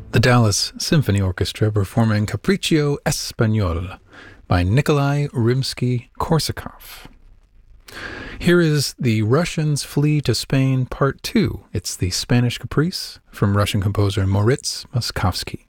The Dallas Symphony Orchestra performing Capriccio Espagnol by Nikolai Rimsky-Korsakov. Here is The Russians Flee to Spain Part 2. It's the Spanish Caprice from Russian composer Moritz Moszkowski.